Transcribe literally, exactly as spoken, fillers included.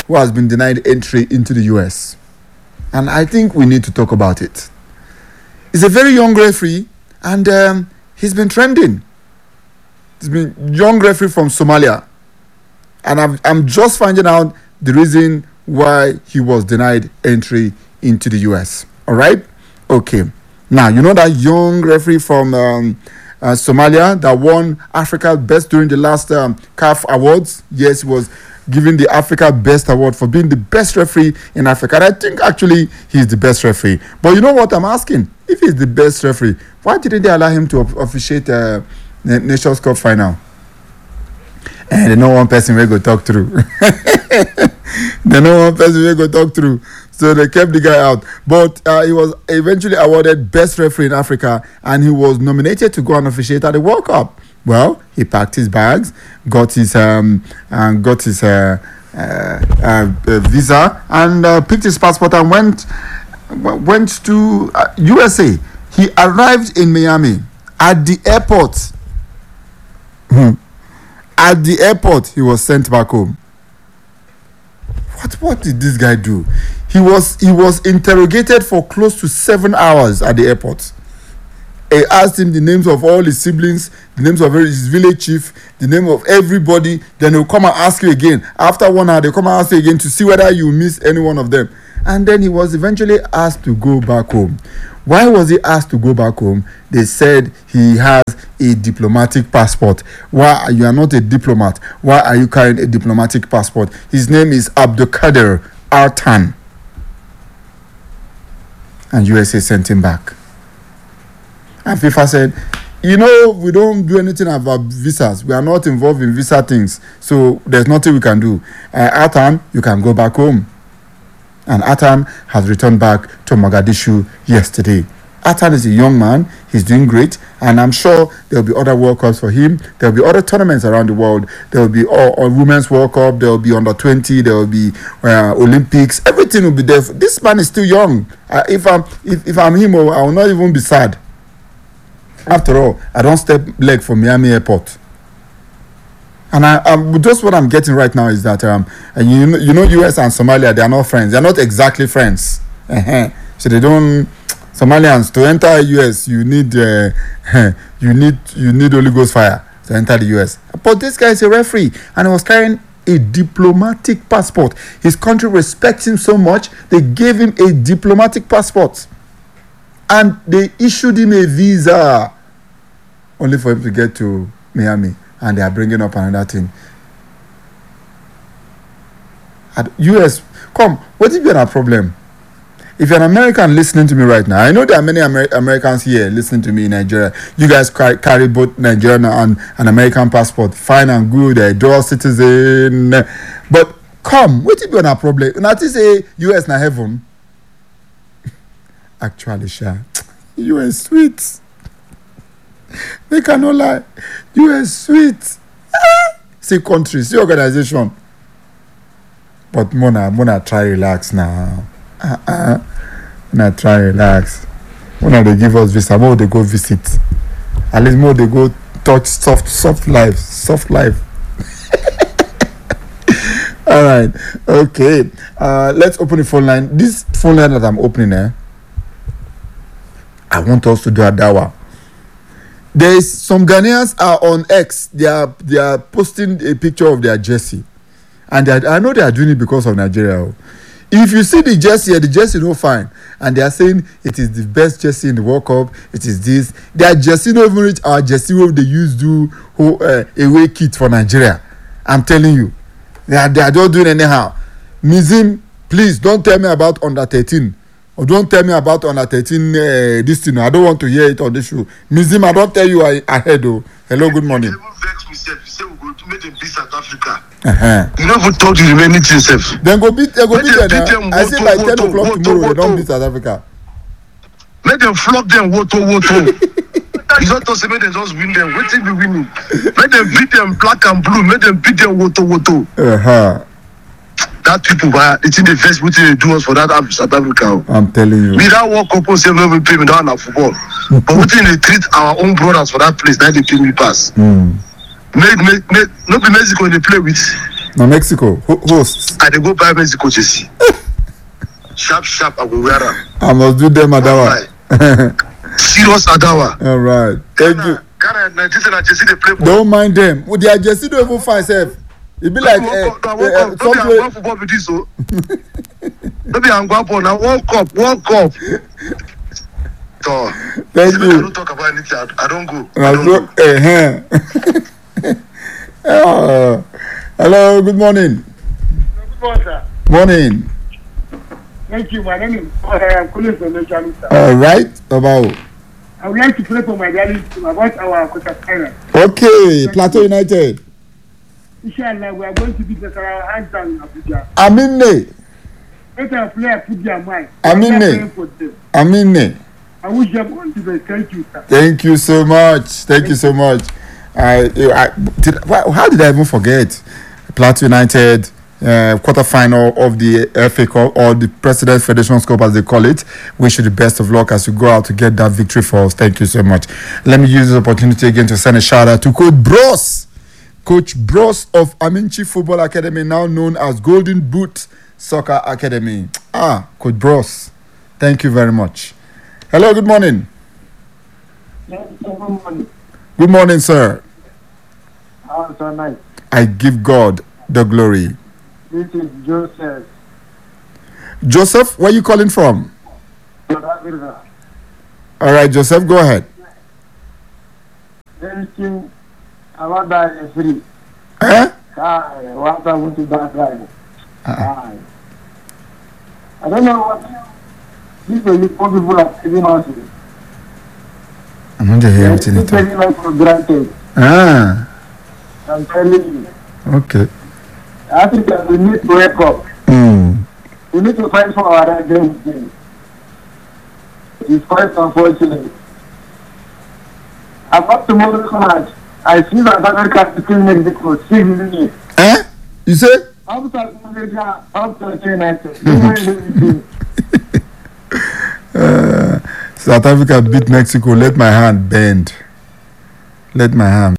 who has been denied entry into the U S. And I think we need to talk about it. He's a very young referee, and um, he's been trending. He's been young referee from Somalia. And I'm, I'm just finding out the reason why he was denied entry into the U S. All right? Okay. Now, you know that young referee from um, uh, Somalia that won Africa's Best during the last um, C A F Awards? Yes, he was given the Africa Best Award for being the best referee in Africa. And I think actually he's the best referee. But you know what I'm asking? If he's the best referee, why didn't they allow him to officiate uh, the Nations Cup final? And they know one person we go talk through. They know one person we go talk through. So they kept the guy out. But uh, he was eventually awarded best referee in Africa, and he was nominated to go and officiate at the World Cup. Well, he packed his bags, got his um, and got his uh, uh, uh, uh, visa, and uh, picked his passport and went went to uh, U S A. He arrived in Miami at the airport. At the airport, he was sent back home. What what did this guy do? He was he was interrogated for close to seven hours at the airport. They asked him the names of all his siblings, the names of his village chief, the name of everybody. Then he'll come and ask you again. After one hour, they'll come and ask you again to see whether you miss any one of them. And then he was eventually asked to go back home. Why was he asked to go back home? They said he has a diplomatic passport. Why you are not a diplomat? Why are you carrying a diplomatic passport? His name is Abdulkader Artan. And U S A sent him back. And FIFA said, you know, we don't do anything about visas. We are not involved in visa things. So there's nothing we can do. Uh, Artan, you can go back home. And Artan has returned back to Mogadishu yesterday. Artan is a young man. He's doing great. And I'm sure there will be other World Cups for him. There will be other tournaments around the world. There will be all, all Women's World Cup. There will be under twenty. There will be uh, Olympics. Everything will be there. This man is still young. Uh, if, I'm, if, if I'm him, I will not even be sad. After all, I don't step leg from Miami Airport. And I, um, just what I'm getting right now is that um, and you know, you know, U S and Somalia, they are not friends. They are not exactly friends. Uh-huh. So they don't. Somalians to enter U S, you need uh, you need you need Holy Ghost fire to enter the U S. But this guy is a referee, and he was carrying a diplomatic passport. His country respects him so much, they gave him a diplomatic passport, and they issued him a visa, only for him to get to Miami. And they are bringing up another thing. At U S, come, what is a problem? If you're an American listening to me right now, I know there are many Amer- Americans here listening to me in Nigeria. You guys car- carry both Nigerian and an American passport. Fine and good, a dual citizen. But come, what is a problem? Not to say U S na heaven. Actually, Sha, U S sweet. They cannot lie. U S sweet. See country, see organization. But Mona, Mona try relax now. Uh-uh. Mona try relax. Mona they give us visa, more they go visit. At least more they go touch soft, soft life, soft life. All right, okay. Uh, let's open the phone line. This phone line that I'm opening, eh? I want us to do a dawa. There is some Ghanaians are on X. They are they are posting a picture of their jersey, and they are, I know they are doing it because of Nigeria. If you see the jersey, the jersey no fine, and they are saying it is the best jersey in the World Cup. It is this. Their jersey no even reach our jersey where they use do who uh, away kit for Nigeria. I'm telling you, they are they are just doing anyhow. Mizim, please don't tell me about under thirteen. Or don't tell me about under thirteen uh, this thing. I don't want to hear it on the show. Mizim, I don't tell you I, ahead. Oh. Hello, good morning. You vex myself. You say we go to make them beat South Africa. Uh-huh. You don't even talk to the remaining team self. Then go beat, then go beat them. them I say by ten woto, o'clock woto, tomorrow, woto. they don't beat South Africa. Make them flog them, woto, woto. It's not to say make them just win them. Wait till we winning. Make them beat them black and blue. Make them beat them, woto, woto. Uh-huh. That people, it's in the first meeting they do us for that South Africa. I'm telling you. We don't walk up and say, no, we pay me down at football. But we think they treat our own brothers for that place, that they pay me pass. Mm. Make, make, make, not be Mexico they play with. No, Mexico Ho- hosts. I dey go buy Mexico jersey. Sharp, sharp, I go wear am. I must do them, Adawa. Serious Adawa. All right. Thank Ghana, you. Ghana, Nigeria, and jersey dey play ball. Don't mind them. Well, their jersey don't even find self. It be like No, uh, no, uh, World uh, Cup. No be something. Angwa football be this o. No be Angwa ball na World Cup, World Cup. So, Thank even you. I don't talk about anything. I, I don't go. I Now, don't so, go. uh-huh. uh, hello, good morning. Good morning, sir. Morning. Thank you. My name is I am calling from Nigeria, sir. All right, Baba. I would like to pray for my daddy about our quarter final. Okay, Plateau United. Inshallah, we are going to beat our hands down in Abuja. Amine. Let our players put their mind. Amine. We are praying for them. Amine. I wish them all the best. Thank you, sir. Thank you so much. Thank you so much. I, I did. How did I even forget? Plateau United uh, quarterfinal of the F A Cup or the President Federation Cup, as they call it. Wish you the best of luck as you go out to get that victory for us. Thank you so much. Let me use this opportunity again to send a shout out to Coach Bros, Coach Bros of Aminchi Football Academy, now known as Golden Boot Soccer Academy. Ah, Coach Bros, thank you very much. Hello, good morning. Good morning. Good morning, sir. How so nice. I give God the glory. This is Joseph. Joseph, where are you calling from? All All right, Joseph, go ahead. Anything about that is free. Eh? Hi, what happened to that guy? Hi. I don't know what these people people are giving us. I'm not hearing They're anything. taking us for granted. Ah, I'm telling you. okay. Africa, we need to wake up. Mm. We need to fight for our identity. It's quite unfortunate. About tomorrow's match, I see that America is still Mexico six minutes. Eh? You say? After America, after China, uh, South Africa beat Mexico. Let my hand bend. Let my hand